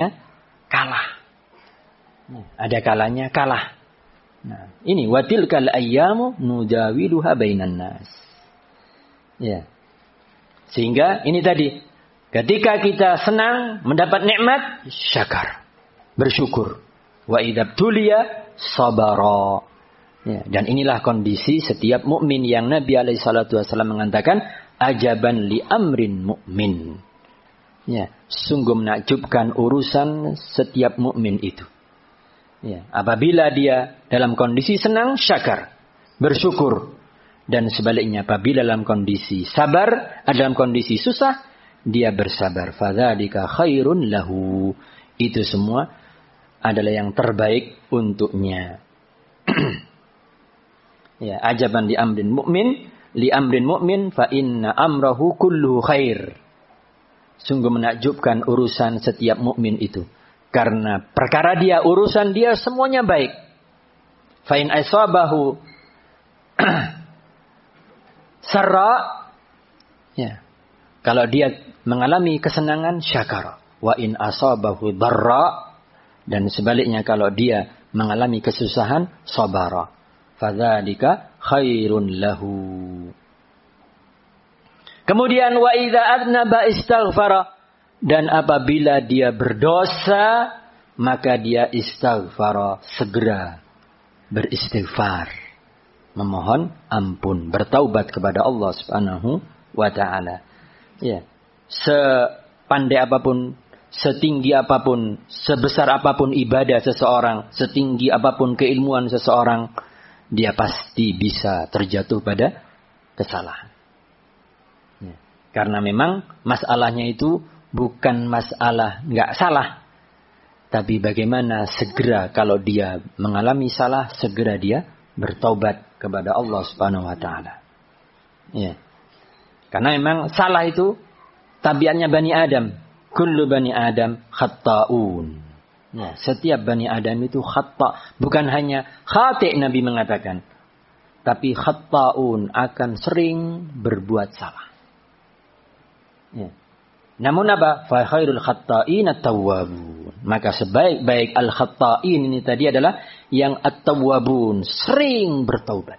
kalah. Ada kalanya kalah. Nah, ini watilkal ayyamu nudawiluha bainan nas. Ya. Sehingga ini tadi, ketika kita senang mendapat nikmat, syakar, bersyukur. Wa idzabtuliya sabara. Ya, dan inilah kondisi setiap mukmin yang Nabi alaihi salatu wasallam mengatakan ajaban li amrin mukmin. Ya, sungguh menakjubkan urusan setiap mukmin itu. Ya, apabila dia dalam kondisi senang, syakar, bersyukur. Dan sebaliknya apabila dalam kondisi sabar, dalam kondisi susah, dia bersabar. Fadzalika khairun lahu. Itu semua adalah yang terbaik untuknya. Ya, ajaban li amrin mu'min fa inna amrahu kulluhu khair. Sungguh menakjubkan urusan setiap mukmin itu. Karena perkara dia, urusan dia semuanya baik. Fa in asabahu sarra, ya. Kalau dia mengalami kesenangan, syakara. Wa in asabahu darra, dan sebaliknya kalau dia mengalami kesusahan, sabara. Fadzalika khairun lahu. Kemudian wa idza adnaba istaghfara, dan apabila dia berdosa, maka dia istaghfara, segera beristighfar, memohon ampun, bertaubat kepada Allah Subhanahu wa taala. Ya. Sepandai apapun, setinggi apapun, sebesar apapun ibadah seseorang, setinggi apapun keilmuan seseorang, dia pasti bisa terjatuh pada kesalahan. Ya. Karena memang masalahnya itu bukan masalah nggak salah, tapi bagaimana segera kalau dia mengalami salah, segera dia bertaubat kepada Allah Subhanahu wa taala. Ya. Karena memang salah itu tabiatnya Bani Adam. Kullu Bani Adam khatta'un. Ya, setiap Bani Adam itu khata'. Bukan hanya khati' Nabi mengatakan, tapi khatta'un, akan sering berbuat salah. Ya. Namun apa? Fa khairul khatta'in at-tawwabun. Maka sebaik-baik al-khatta'in ini tadi adalah yang at-tawwabun, sering bertaubat.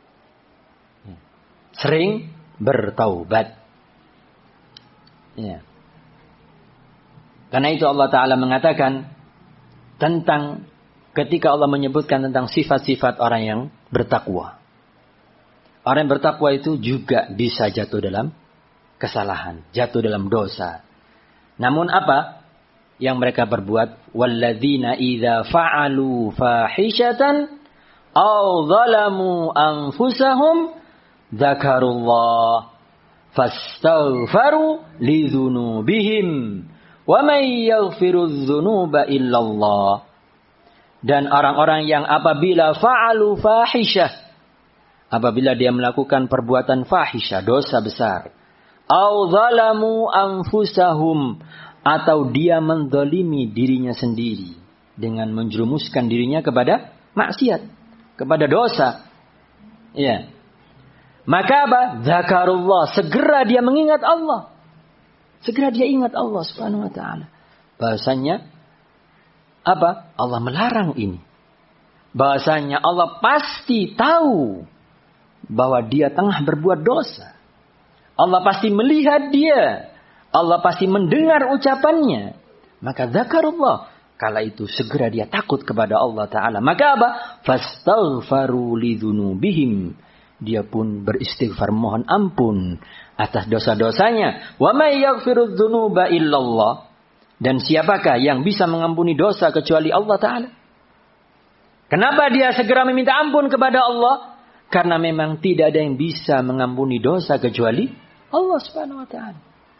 Sering bertaubat. Ya. Karena itu Allah Ta'ala mengatakan tentang ketika Allah menyebutkan tentang sifat-sifat orang yang bertakwa. Orang yang bertakwa itu juga bisa jatuh dalam kesalahan, jatuh dalam dosa. Namun apa yang mereka berbuat? Walladzina idza fa'alu fahishatan aw zalamu anfusahum dzakarullah fastaghfaru lidzunubihim wa may yaghfirudz dzunuba illallah. Dan orang-orang yang apabila fa'alu fahishah, apabila dia melakukan perbuatan fahisyah, dosa besar, au zalamu anfusahum, atau dia menzalimi dirinya sendiri dengan menjerumuskan dirinya kepada maksiat, kepada dosa. Ya. Maka apa? Zakarullah, segera dia mengingat Allah. Segera dia ingat Allah Subhanahu wa taala. Bahasanya apa? Allah melarang ini. Bahasanya Allah pasti tahu bahwa dia tengah berbuat dosa. Allah pasti melihat dia. Allah pasti mendengar ucapannya. Maka zakarullah. Kala itu segera dia takut kepada Allah Ta'ala. Maka apa? Fastaghfaru lidzunubihim. Dia pun beristighfar, mohon ampun atas dosa-dosanya. Wa may yaghfirudz dzunuba illallah. Dan siapakah yang bisa mengampuni dosa kecuali Allah Ta'ala? Kenapa dia segera meminta ampun kepada Allah? Karena memang tidak ada yang bisa mengampuni dosa kecuali Allah Subhanahu wa taala.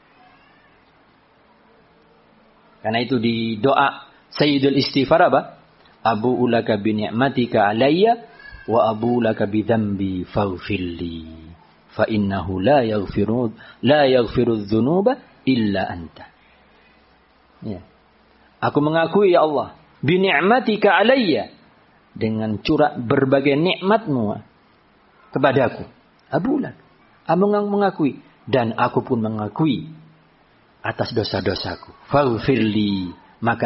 Karena itu di doa Sayyidul Istighfar apa? Abu'u laka bi ni'matika alayya wa abu'u laka bi dzambi faghfirli fa innahu la yaghfiru dzunuba illa anta. Ya. Aku mengakui ya Allah bi ni'matika alayya, dengan curah berbagai nikmat-Mu kepadaku. Abu'u lak. Aku mengakui. Dan aku pun mengakui atas dosa-dosaku. Faghfirli.